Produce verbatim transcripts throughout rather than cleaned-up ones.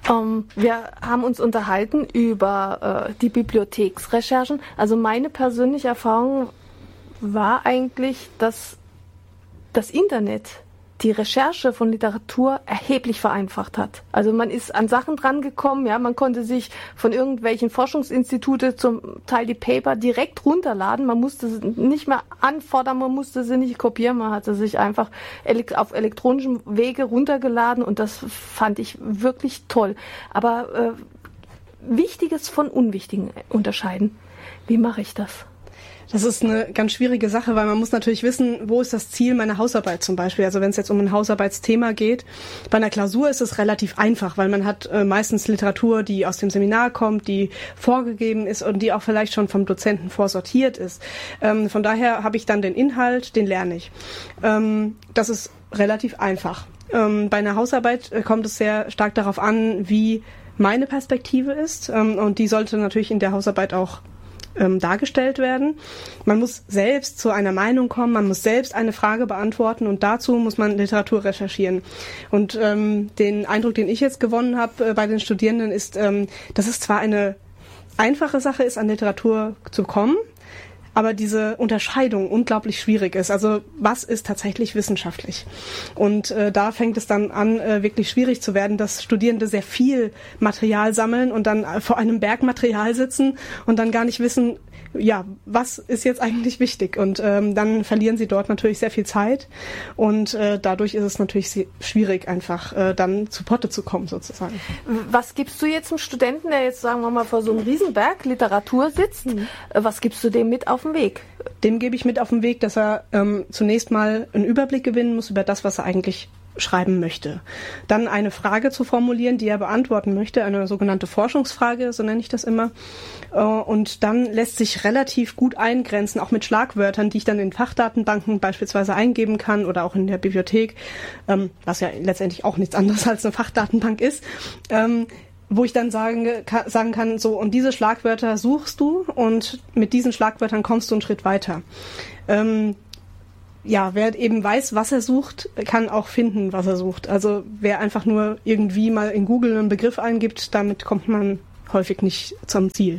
Ähm, wir haben uns unterhalten über äh, die Bibliotheksrecherchen. Also meine persönliche Erfahrung war eigentlich, dass das Internet die Recherche von Literatur erheblich vereinfacht hat. Also man ist an Sachen dran gekommen, ja, man konnte sich von irgendwelchen Forschungsinstitute zum Teil die Paper direkt runterladen, man musste sie nicht mehr anfordern, man musste sie nicht kopieren, man hatte sich einfach auf elektronischem Wege runtergeladen und das fand ich wirklich toll. Aber äh, Wichtiges von Unwichtigen unterscheiden. Wie mache ich das? Das ist eine ganz schwierige Sache, weil man muss natürlich wissen, wo ist das Ziel meiner Hausarbeit zum Beispiel. Also wenn es jetzt um ein Hausarbeitsthema geht. Bei einer Klausur ist es relativ einfach, weil man hat äh, meistens Literatur, die aus dem Seminar kommt, die vorgegeben ist und die auch vielleicht schon vom Dozenten vorsortiert ist. Ähm, von daher habe ich dann den Inhalt, den lerne ich. Ähm, das ist relativ einfach. Ähm, bei einer Hausarbeit äh, kommt es sehr stark darauf an, wie meine Perspektive ist. Ähm, und die sollte natürlich in der Hausarbeit auch Ähm, dargestellt werden. Man muss selbst zu einer Meinung kommen, man muss selbst eine Frage beantworten und dazu muss man Literatur recherchieren. Und ähm, den Eindruck, den ich jetzt gewonnen habe äh, bei den Studierenden, ist, ähm, dass es zwar eine einfache Sache ist, an Literatur zu kommen, aber diese Unterscheidung unglaublich schwierig ist. Also was ist tatsächlich wissenschaftlich? Und äh, da fängt es dann an, äh, wirklich schwierig zu werden, dass Studierende sehr viel Material sammeln und dann äh, vor einem Berg Material sitzen und dann gar nicht wissen, ja, was ist jetzt eigentlich wichtig? Und ähm, dann verlieren sie dort natürlich sehr viel Zeit und äh, dadurch ist es natürlich schwierig, einfach äh, dann zu Potte zu kommen sozusagen. Was gibst du jetzt einem Studenten, der jetzt, sagen wir mal, vor so einem Riesenberg Literatur sitzt, mhm. was gibst du dem mit auf den Weg? Dem gebe ich mit auf den Weg, dass er ähm, zunächst mal einen Überblick gewinnen muss über das, was er eigentlich schreiben möchte. Dann eine Frage zu formulieren, die er beantworten möchte, eine sogenannte Forschungsfrage, so nenne ich das immer. Und dann lässt sich relativ gut eingrenzen, auch mit Schlagwörtern, die ich dann in Fachdatenbanken beispielsweise eingeben kann oder auch in der Bibliothek, was ja letztendlich auch nichts anderes als eine Fachdatenbank ist, wo ich dann sagen, sagen kann, so, und diese Schlagwörter suchst du und mit diesen Schlagwörtern kommst du einen Schritt weiter. Ja, wer eben weiß, was er sucht, kann auch finden, was er sucht. Also wer einfach nur irgendwie mal in Google einen Begriff eingibt, damit kommt man häufig nicht zum Ziel.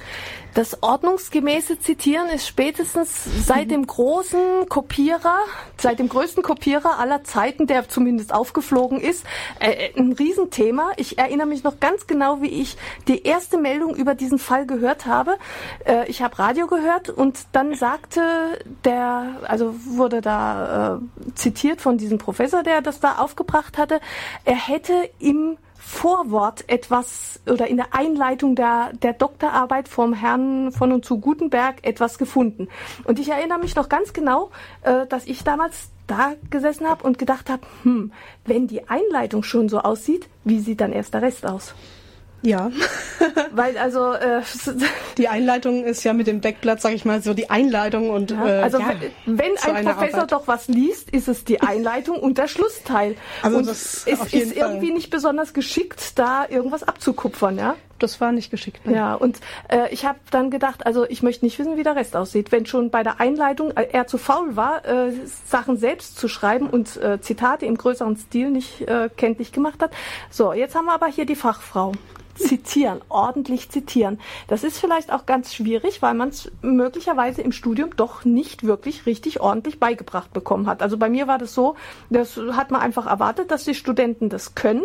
Das ordnungsgemäße Zitieren ist spätestens seit dem großen Kopierer, seit dem größten Kopierer aller Zeiten, der zumindest aufgeflogen ist, äh, ein Riesenthema. Ich erinnere mich noch ganz genau, wie ich die erste Meldung über diesen Fall gehört habe. Äh, ich habe Radio gehört und dann sagte der, also wurde da äh, zitiert von diesem Professor, der das da aufgebracht hatte, er hätte im Vorwort etwas oder in der Einleitung der, der Doktorarbeit vom Herrn von und zu Gutenberg etwas gefunden. Und ich erinnere mich noch ganz genau, äh, dass ich damals da gesessen habe und gedacht habe, hm, wenn die Einleitung schon so aussieht, wie sieht dann erst der Rest aus? Ja. Weil also äh, die Einleitung ist ja mit dem Deckblatt, sag ich mal, so die Einleitung und ja, also äh, ja, wenn ein Professor Arbeit. doch was liest, ist es die Einleitung und der Schlussteil. Also und das es auf jeden ist Fall. irgendwie nicht besonders geschickt, da irgendwas abzukupfern, ja? Das war nicht geschickt. Ne? Ja, und äh, ich habe dann gedacht, also ich möchte nicht wissen, wie der Rest aussieht. Wenn schon bei der Einleitung er zu faul war, äh, Sachen selbst zu schreiben und äh, Zitate im größeren Stil nicht äh, kenntlich gemacht hat. So, jetzt haben wir aber hier die Fachfrau. Zitieren, ordentlich zitieren. Das ist vielleicht auch ganz schwierig, weil man es möglicherweise im Studium doch nicht wirklich richtig ordentlich beigebracht bekommen hat. Also bei mir war das so, das hat man einfach erwartet, dass die Studenten das können.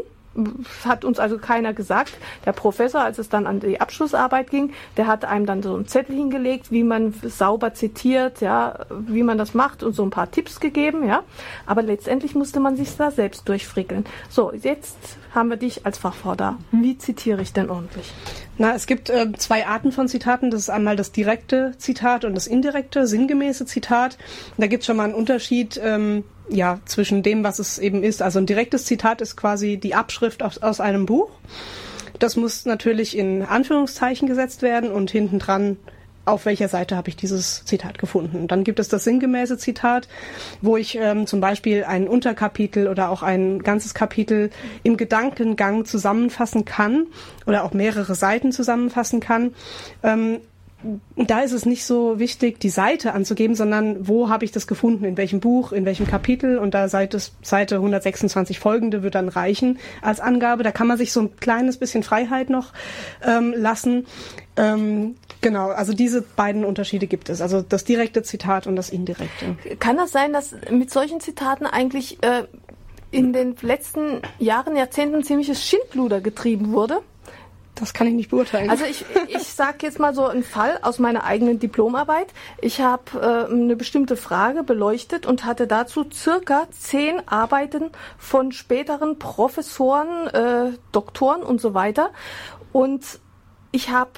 Hat uns also keiner gesagt. Der Professor, als es dann an die Abschlussarbeit ging, der hat einem dann so einen Zettel hingelegt, wie man sauber zitiert, ja, wie man das macht und so ein paar Tipps gegeben, ja. Aber letztendlich musste man sich da selbst durchfrickeln. So, jetzt haben wir dich als Fachfrau da. Wie zitiere ich denn ordentlich? Na, es gibt äh, zwei Arten von Zitaten. Das ist einmal das direkte Zitat und das indirekte, sinngemäße Zitat. Da gibt es schon mal einen Unterschied, ähm, ja, zwischen dem, was es eben ist. Also ein direktes Zitat ist quasi die Abschrift aus, aus einem Buch. Das muss natürlich in Anführungszeichen gesetzt werden und hinten dran, auf welcher Seite habe ich dieses Zitat gefunden. Dann gibt es das sinngemäße Zitat, wo ich ähm, zum Beispiel ein Unterkapitel oder auch ein ganzes Kapitel im Gedankengang zusammenfassen kann oder auch mehrere Seiten zusammenfassen kann. Ähm, da ist es nicht so wichtig, die Seite anzugeben, sondern wo habe ich das gefunden, in welchem Buch, in welchem Kapitel, und da Seite, Seite hundertsechsundzwanzig folgende wird dann reichen als Angabe. Da kann man sich so ein kleines bisschen Freiheit noch ähm, lassen. Ähm, genau, also diese beiden Unterschiede gibt es, also das direkte Zitat und das indirekte. Kann das sein, dass mit solchen Zitaten eigentlich äh, in den letzten Jahren, Jahrzehnten ziemliches Schindluder getrieben wurde? Das kann ich nicht beurteilen. Also ich, ich sage jetzt mal so einen Fall aus meiner eigenen Diplomarbeit. Ich habe äh, eine bestimmte Frage beleuchtet und hatte dazu circa zehn Arbeiten von späteren Professoren, äh, Doktoren und so weiter. Und ich habe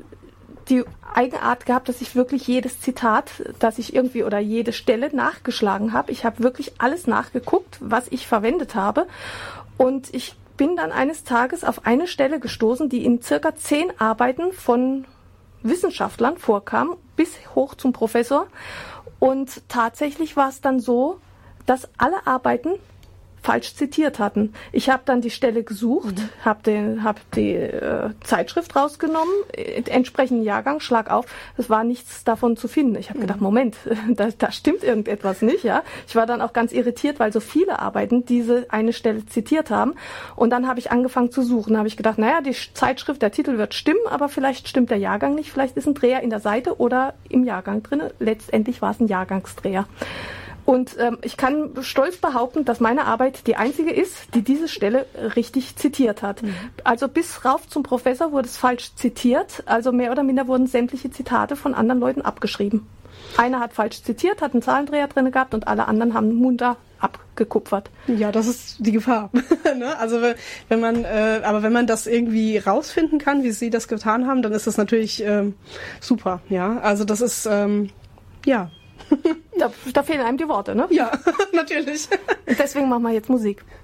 die Eigenart gehabt, dass ich wirklich jedes Zitat, dass ich irgendwie oder jede Stelle nachgeschlagen habe. Ich habe wirklich alles nachgeguckt, was ich verwendet habe. Und ich bin dann eines Tages auf eine Stelle gestoßen, die in circa zehn Arbeiten von Wissenschaftlern vorkam, bis hoch zum Professor. Und tatsächlich war es dann so, dass alle Arbeiten falsch zitiert hatten. Ich habe dann die Stelle gesucht, mhm. habe hab die äh, Zeitschrift rausgenommen, äh, entsprechenden Jahrgang, schlag auf, es war nichts davon zu finden. Ich habe mhm. gedacht, Moment, da, da stimmt irgendetwas nicht. Ja, ich war dann auch ganz irritiert, weil so viele Arbeiten diese eine Stelle zitiert haben. Und dann habe ich angefangen zu suchen. Da habe ich gedacht, naja, die Zeitschrift, der Titel wird stimmen, aber vielleicht stimmt der Jahrgang nicht. Vielleicht ist ein Dreher in der Seite oder im Jahrgang drin. Letztendlich war es ein Jahrgangsdreher. Und ähm, ich kann stolz behaupten, dass meine Arbeit die einzige ist, die diese Stelle richtig zitiert hat. Mhm. Also bis rauf zum Professor wurde es falsch zitiert. Also mehr oder minder wurden sämtliche Zitate von anderen Leuten abgeschrieben. Einer hat falsch zitiert, hat einen Zahlendreher drin gehabt und alle anderen haben munter abgekupfert. Ja, das ist die Gefahr. ne? Also wenn man, äh, aber wenn man das irgendwie rausfinden kann, wie Sie das getan haben, dann ist das natürlich ähm, super. Ja, also das ist ähm, ja. Da, da fehlen einem die Worte, ne? Ja, natürlich. Deswegen machen wir jetzt Musik.